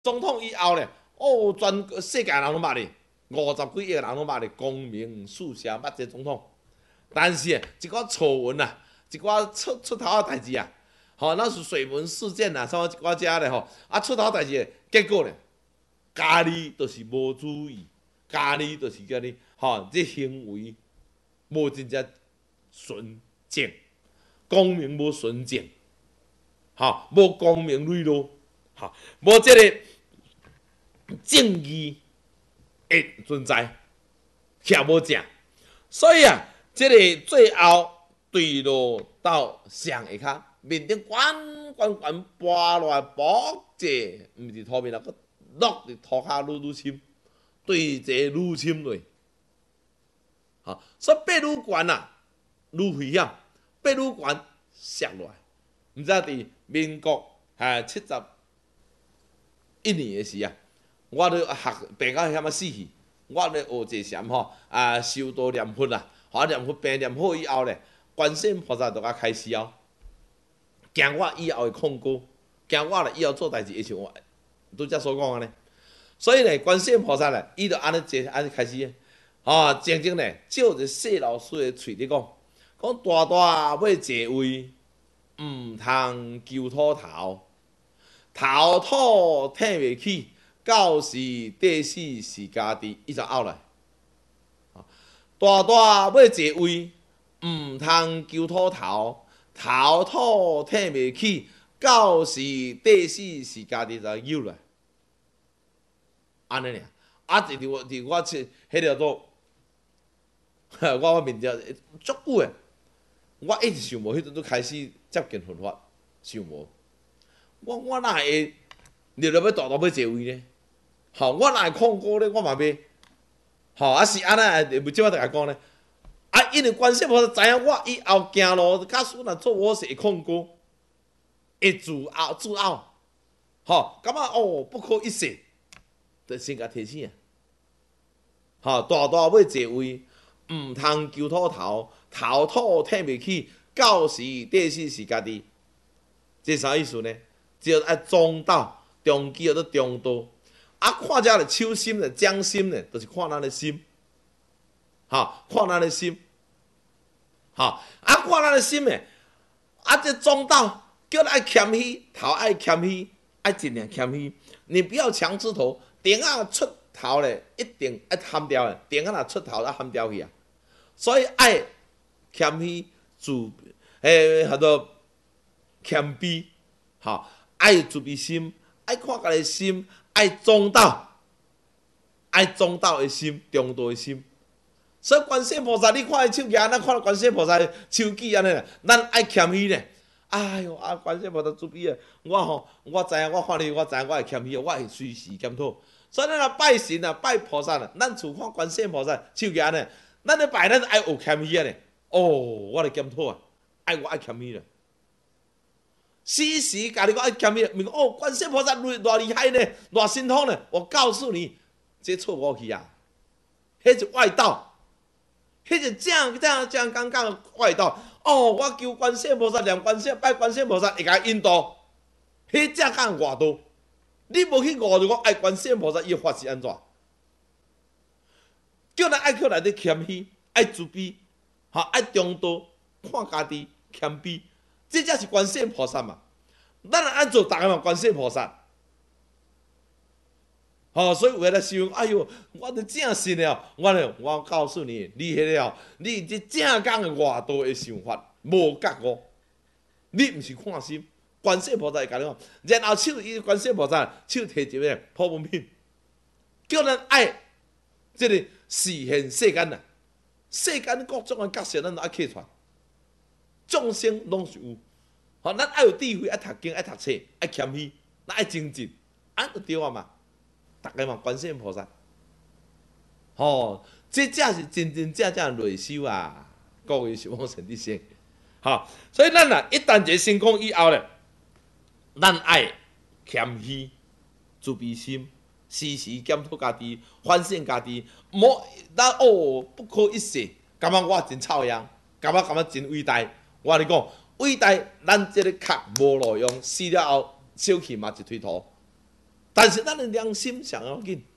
总统以后咧，哦，全世界人拢捌你，50几亿人拢捌你，光明四射捌这总统。但是一寡丑闻啊，一寡出头的代志啊，那是水门事件啊，什么一寡遮咧出头代志，结果咧，家己就是无注意，家己就是叫你这行为无真正纯正，光明无纯正，无光明磊落，无这个正义的存在，徛无正，所以啊，这个最后坠落到上下骹，面顶悬跋落来，卜者毋是土面啦，佮落伫土骹愈深，对者愈深落。所以爬愈悬啊，愈危险，爬愈悬摔落来。毋知伫民国71年的时啊，我咧学病到遐死去，我咧学坐禅修道念佛啊，念佛病念好以后咧，观世音菩萨就甲开示哦，惊我以后会控告，惊我咧以后做代志会像我拄则所讲安尼。所以咧，观世音菩萨咧，伊就安尼坐安尼开始静静咧，照着谢老师的喙咧讲，大大要坐位，毋通求土头，头土摕袂起，到时地死是家己。伊就拗来，大大要坐位，毋通求土头，头土摕袂起，到时地死是家己。就扭来，安尼尔。伫我迄条做。我面条足久诶，我一直想无，迄阵都开始接近佛法，想无。我哪会入要大大要坐位呢？我哪会控告咧？我嘛要，是安尼，即摆就甲讲呢。因为观世菩萨知影我以后行路，假使若做我是会控告，会自傲，感觉不可一世，就先甲提醒大大要坐位。毋通求土头，头土摕袂起，到时地死是家己。这啥意思呢？只要爱中道，中基叫做中道。看遮咧手心咧，掌心咧，就是看咱的心。看咱的心。看咱的心咧，这中道叫咱爱谦虚，头爱谦虚，爱尽量谦虚。你不要强出头，顶出头咧，一定爱含掉的。顶若出头啊，含掉去啊。所以爱谦虚叫做谦卑，爱自卑心，爱看家己心，爱中道的心，中道的心。所以观世音菩萨，你看伊手举，咱看到观世音菩萨手举安尼，咱爱谦虚呢。哎哟，观世音菩萨自卑啊！我知影，我看你，我知影我会谦虚，我会随时检讨。所以咱若拜神啊，拜菩萨啊，咱厝看观世音菩萨手举安尼。咱咧拜，咱爱学谦虚咧。我咧检讨啊，我爱谦虚咧。时家己我爱谦虚，咪讲观世音菩萨偌厉害呢，偌神通呢。我告诉你，这错误去啊，迄是外道，迄是正刚的外道。我求观世音菩萨，念观世拜观世音菩萨，会甲引导，迄正刚外道。你无去悟着讲爱观世音菩萨，伊法是安怎？叫咱爱去内底谦虚，爱自卑，爱中道，看家己谦卑，这才是观世音菩萨嘛。咱安做，逐个嘛观世音菩萨。所以有诶咧想，哎哟，我都正信了。我告诉你，你迄个你这正讲诶外道诶想法无觉悟，你毋是看心。观世音菩萨会甲你讲，然后观世音菩萨手摕一个普门品，叫咱爱这个。视现世间啊，世间各种的角色，咱都爱客串，众生拢是有。咱爱有智慧，爱读经，爱读册，爱谦虚，咱爱精进，就对啊嘛。逐个嘛，观世音菩萨，这才是真正的内修啊！各位是往神的先，所以咱一旦这成功以后咧，咱爱谦虚、自卑心。时时检讨家己，反省家己，咱不可一世，感觉我真臭样，感觉真伟大。我跟你讲，伟大，咱这个壳无路用，死了后小气嘛一堆土。 但是咱的良心上要紧，